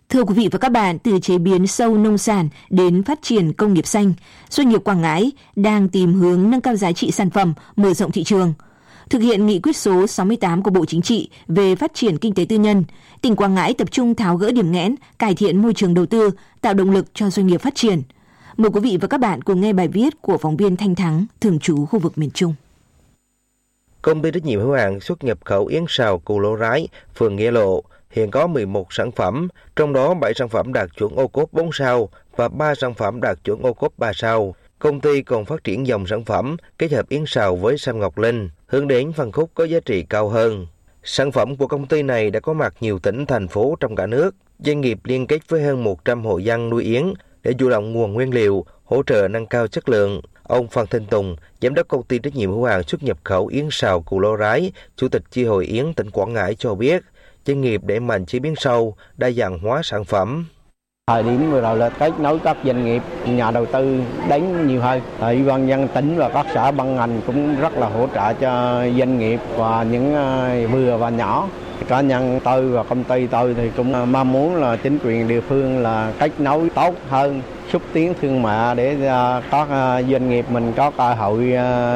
Thưa quý vị và các bạn, từ chế biến sâu nông sản đến phát triển công nghiệp xanh, doanh nghiệp Quảng Ngãi đang tìm hướng nâng cao giá trị sản phẩm, mở rộng thị trường. Thực hiện nghị quyết số 68 của Bộ Chính trị về phát triển kinh tế tư nhân, tỉnh Quảng Ngãi tập trung tháo gỡ điểm nghẽn, cải thiện môi trường đầu tư, tạo động lực cho doanh nghiệp phát triển. Mời quý vị và các bạn cùng nghe bài viết của phóng viên Thanh Thắng, thường trú khu vực miền Trung. Công ty trách nhiệm hữu hạn xuất nhập khẩu yến xào Cù Lô Rái, phường Nghĩa Lộ hiện có 11 sản phẩm, trong đó 7 sản phẩm đạt chuẩn ô cốp 4 sao và 3 sản phẩm đạt chuẩn ô cốp 3 sao. Công ty còn phát triển dòng sản phẩm kết hợp yến xào với Sam Ngọc Linh, hướng đến phân khúc có giá trị cao hơn. Sản phẩm của công ty này đã có mặt nhiều tỉnh, thành phố trong cả nước. Doanh nghiệp liên kết với hơn 100 hộ dân nuôi yến để chủ động nguồn nguyên liệu, hỗ trợ nâng cao chất lượng. Ông Phan Thanh Tùng, giám đốc công ty trách nhiệm hữu hạn xuất nhập khẩu yến xào Cù Lô Rái, chủ tịch chi hội yến tỉnh Quảng Ngãi cho biết, doanh nghiệp đẩy mạnh chế biến sâu, đa dạng hóa sản phẩm. Thời điểm vừa rồi là kết nối các doanh nghiệp, nhà đầu tư đến nhiều hơn. Ủy ban nhân dân tỉnh và các sở ban ngành cũng rất là hỗ trợ cho doanh nghiệp và những vừa và nhỏ. Cá nhân tôi và công ty tôi thì cũng mong muốn là chính quyền địa phương là kết nối tốt hơn, xúc tiến thương mại để các doanh nghiệp mình có cơ hội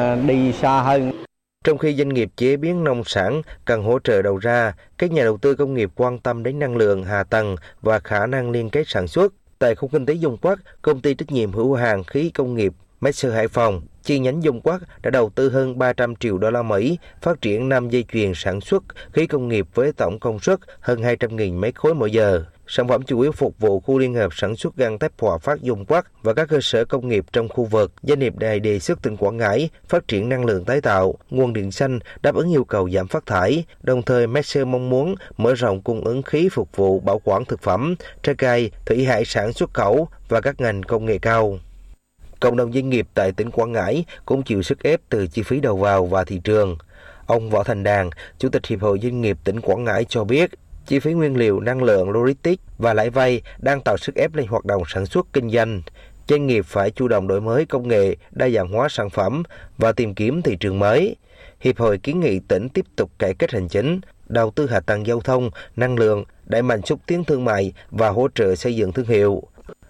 đi xa hơn. Trong khi doanh nghiệp chế biến nông sản cần hỗ trợ đầu ra, các nhà đầu tư công nghiệp quan tâm đến năng lượng, hạ tầng và khả năng liên kết sản xuất. Tại khu kinh tế Dung Quất, công ty trách nhiệm hữu hạn khí công nghiệp Messer Hải Phòng, chi nhánh Dung Quất đã đầu tư hơn 300 triệu đô la Mỹ phát triển 5 dây chuyền sản xuất khí công nghiệp với tổng công suất hơn 200.000 mét khối mỗi giờ. Sản phẩm chủ yếu phục vụ khu liên hợp sản xuất gang thép Hòa Phát Dung Quất và các cơ sở công nghiệp trong khu vực. Doanh nghiệp này đề xuất tỉnh Quảng Ngãi phát triển năng lượng tái tạo, nguồn điện xanh đáp ứng yêu cầu giảm phát thải. Đồng thời, Messer mong muốn mở rộng cung ứng khí phục vụ bảo quản thực phẩm, trái cây, thủy hải sản xuất khẩu và các ngành công nghệ cao. Cộng đồng doanh nghiệp tại tỉnh Quảng Ngãi cũng chịu sức ép từ chi phí đầu vào và thị trường. Ông Võ Thành Đàn, Chủ tịch Hiệp hội Doanh nghiệp tỉnh Quảng Ngãi cho biết, chi phí nguyên liệu, năng lượng, logistics và lãi vay đang tạo sức ép lên hoạt động sản xuất kinh doanh. Doanh nghiệp phải chủ động đổi mới công nghệ, đa dạng hóa sản phẩm và tìm kiếm thị trường mới. Hiệp hội kiến nghị tỉnh tiếp tục cải cách hành chính, đầu tư hạ tầng giao thông, năng lượng, đẩy mạnh xúc tiến thương mại và hỗ trợ xây dựng thương hiệu.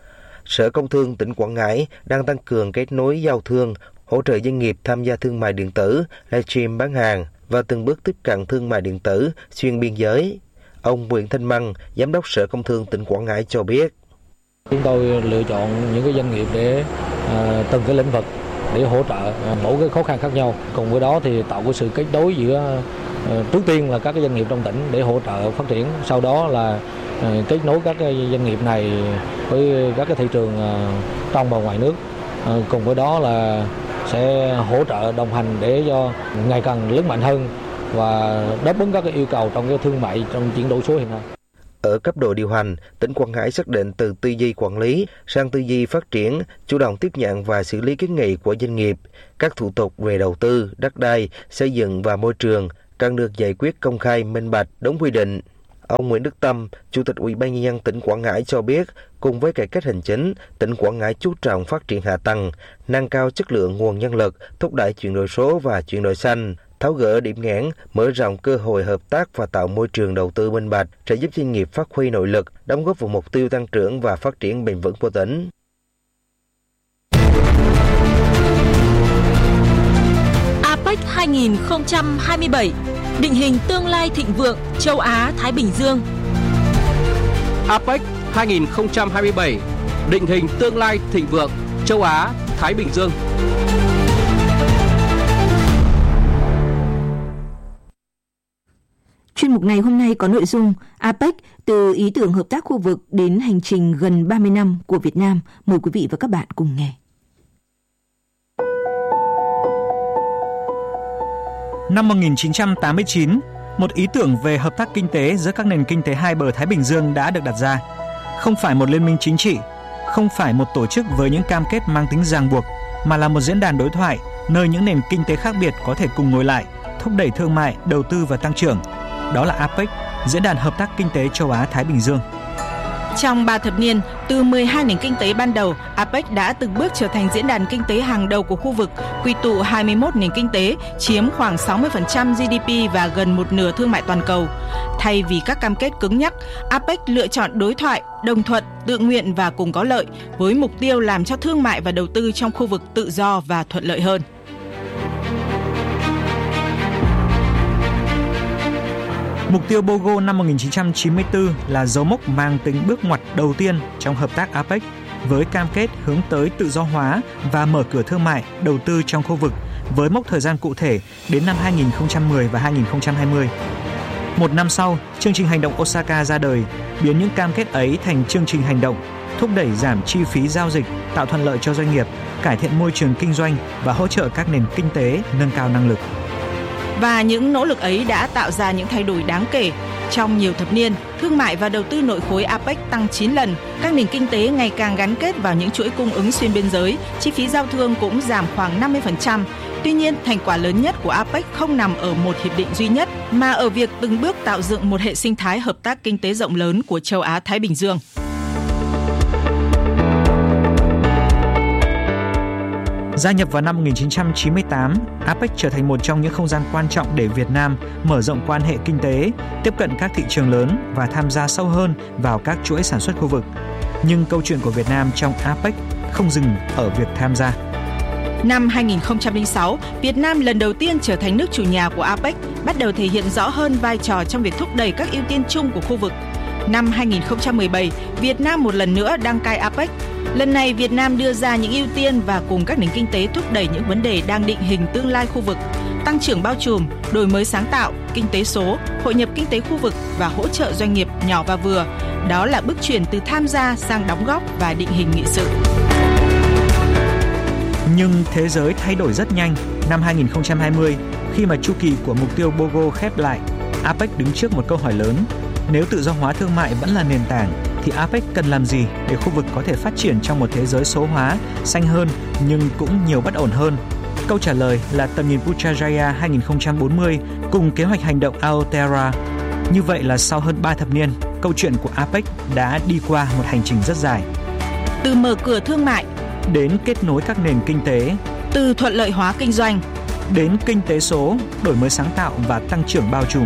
Sở Công Thương tỉnh Quảng Ngãi đang tăng cường kết nối giao thương, hỗ trợ doanh nghiệp tham gia thương mại điện tử, livestream bán hàng và từng bước tiếp cận thương mại điện tử xuyên biên giới. Ông Nguyễn Thanh Măng, Giám đốc Sở Công Thương tỉnh Quảng Ngãi cho biết. Chúng tôi lựa chọn những cái doanh nghiệp để từng cái lĩnh vực để hỗ trợ mỗi cái khó khăn khác nhau. Cùng với đó thì tạo cái sự kết nối giữa trước tiên là các cái doanh nghiệp trong tỉnh để hỗ trợ phát triển, sau đó là kết nối các cái doanh nghiệp này với các cái thị trường trong và ngoài nước. Cùng với đó là sẽ hỗ trợ đồng hành để cho ngày càng lớn mạnh hơn và đáp ứng các cái yêu cầu trong cái thương mại trong chuyển đổi số hiện nay. Ở cấp độ điều hành, tỉnh Quảng Ngãi xác định từ tư duy quản lý sang tư duy phát triển, chủ động tiếp nhận và xử lý kiến nghị của doanh nghiệp. Các thủ tục về đầu tư, đất đai, xây dựng và môi trường cần được giải quyết công khai, minh bạch, đúng quy định. Ông Nguyễn Đức Tâm, Chủ tịch Ủy ban nhân dân tỉnh Quảng Ngãi cho biết, cùng với cải cách hành chính, tỉnh Quảng Ngãi chú trọng phát triển hạ tầng, nâng cao chất lượng nguồn nhân lực, thúc đẩy chuyển đổi số và chuyển đổi xanh, tháo gỡ điểm nghẽn, mở rộng cơ hội hợp tác và tạo môi trường đầu tư minh bạch sẽ giúp doanh nghiệp phát huy nội lực, đóng góp vào mục tiêu tăng trưởng và phát triển bền vững của tỉnh. APEC 2027 định hình tương lai thịnh vượng châu Á Thái Bình Dương. APEC 2027 định hình tương lai thịnh vượng châu Á Thái Bình Dương. Chuyên mục này hôm nay có nội dung APEC từ ý tưởng hợp tác khu vực đến hành trình gần 30 năm của Việt Nam. Mời quý vị và các bạn cùng nghe. Năm 1989, một ý tưởng về hợp tác kinh tế giữa các nền kinh tế hai bờ Thái Bình Dương đã được đặt ra. Không phải một liên minh chính trị, không phải một tổ chức với những cam kết mang tính ràng buộc, mà là một diễn đàn đối thoại nơi những nền kinh tế khác biệt có thể cùng ngồi lại, thúc đẩy thương mại, đầu tư và tăng trưởng. Đó là APEC, Diễn đàn Hợp tác Kinh tế Châu Á-Thái Bình Dương. Trong 3 thập niên, từ 12 nền kinh tế ban đầu, APEC đã từng bước trở thành diễn đàn kinh tế hàng đầu của khu vực, quy tụ 21 nền kinh tế, chiếm khoảng 60% GDP và gần một nửa thương mại toàn cầu. Thay vì các cam kết cứng nhắc, APEC lựa chọn đối thoại, đồng thuận, tự nguyện và cùng có lợi, với mục tiêu làm cho thương mại và đầu tư trong khu vực tự do và thuận lợi hơn. Mục tiêu Bogo năm 1994 là dấu mốc mang tính bước ngoặt đầu tiên trong hợp tác APEC, với cam kết hướng tới tự do hóa và mở cửa thương mại, đầu tư trong khu vực, với mốc thời gian cụ thể đến năm 2010 và 2020. Một năm sau, chương trình hành động Osaka ra đời, biến những cam kết ấy thành chương trình hành động, thúc đẩy giảm chi phí giao dịch, tạo thuận lợi cho doanh nghiệp, cải thiện môi trường kinh doanh và hỗ trợ các nền kinh tế nâng cao năng lực. Và những nỗ lực ấy đã tạo ra những thay đổi đáng kể. Trong nhiều thập niên, thương mại và đầu tư nội khối APEC tăng 9 lần, các nền kinh tế ngày càng gắn kết vào những chuỗi cung ứng xuyên biên giới, chi phí giao thương cũng giảm khoảng 50%. Tuy nhiên, thành quả lớn nhất của APEC không nằm ở một hiệp định duy nhất, mà ở việc từng bước tạo dựng một hệ sinh thái hợp tác kinh tế rộng lớn của châu Á-Thái Bình Dương. Gia nhập vào năm 1998, APEC trở thành một trong những không gian quan trọng để Việt Nam mở rộng quan hệ kinh tế, tiếp cận các thị trường lớn và tham gia sâu hơn vào các chuỗi sản xuất khu vực. Nhưng câu chuyện của Việt Nam trong APEC không dừng ở việc tham gia. Năm 2006, Việt Nam lần đầu tiên trở thành nước chủ nhà của APEC, bắt đầu thể hiện rõ hơn vai trò trong việc thúc đẩy các ưu tiên chung của khu vực. Năm 2017, Việt Nam một lần nữa đăng cai APEC. Lần này, Việt Nam đưa ra những ưu tiên và cùng các nền kinh tế thúc đẩy những vấn đề đang định hình tương lai khu vực, tăng trưởng bao trùm, đổi mới sáng tạo, kinh tế số, hội nhập kinh tế khu vực và hỗ trợ doanh nghiệp nhỏ và vừa. Đó là bước chuyển từ tham gia sang đóng góp và định hình nghị sự. Nhưng thế giới thay đổi rất nhanh. Năm 2020, khi mà chu kỳ của mục tiêu Bogo khép lại, APEC đứng trước một câu hỏi lớn. Nếu tự do hóa thương mại vẫn là nền tảng, thì APEC cần làm gì để khu vực có thể phát triển trong một thế giới số hóa, xanh hơn nhưng cũng nhiều bất ổn hơn? Câu trả lời là tầm nhìn Putrajaya 2040 cùng kế hoạch hành động Aotearoa. Như vậy là sau hơn 3 thập niên, câu chuyện của APEC đã đi qua một hành trình rất dài. Từ mở cửa thương mại, đến kết nối các nền kinh tế, từ thuận lợi hóa kinh doanh, đến kinh tế số, đổi mới sáng tạo và tăng trưởng bao trùm.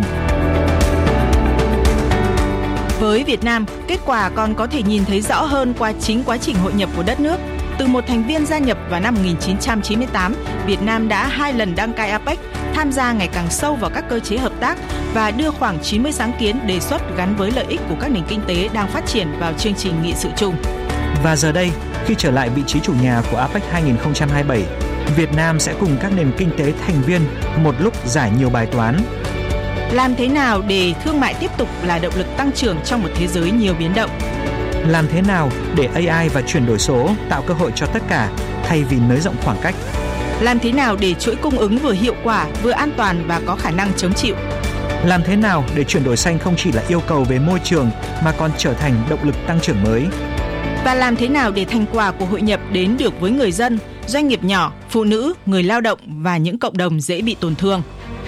Với Việt Nam, kết quả còn có thể nhìn thấy rõ hơn qua chính quá trình hội nhập của đất nước. Từ một thành viên gia nhập vào năm 1998, Việt Nam đã 2 lần đăng cai APEC, tham gia ngày càng sâu vào các cơ chế hợp tác và đưa khoảng 90 sáng kiến đề xuất gắn với lợi ích của các nền kinh tế đang phát triển vào chương trình nghị sự chung. Và giờ đây, khi trở lại vị trí chủ nhà của APEC 2027, Việt Nam sẽ cùng các nền kinh tế thành viên một lúc giải nhiều bài toán. Làm thế nào để thương mại tiếp tục là động lực tăng trưởng trong một thế giới nhiều biến động? Làm thế nào để AI và chuyển đổi số tạo cơ hội cho tất cả thay vì nới rộng khoảng cách? Làm thế nào để chuỗi cung ứng vừa hiệu quả, vừa an toàn và có khả năng chống chịu? Làm thế nào để chuyển đổi xanh không chỉ là yêu cầu về môi trường mà còn trở thành động lực tăng trưởng mới? Và làm thế nào để thành quả của hội nhập đến được với người dân, doanh nghiệp nhỏ, phụ nữ, người lao động và những cộng đồng dễ bị tổn thương?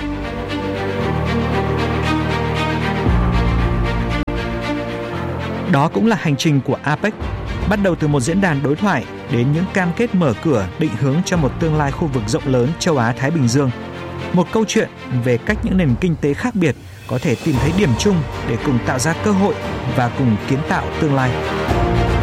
Đó cũng là hành trình của APEC, bắt đầu từ một diễn đàn đối thoại đến những cam kết mở cửa định hướng cho một tương lai khu vực rộng lớn châu Á-Thái Bình Dương. Một câu chuyện về cách những nền kinh tế khác biệt có thể tìm thấy điểm chung để cùng tạo ra cơ hội và cùng kiến tạo tương lai.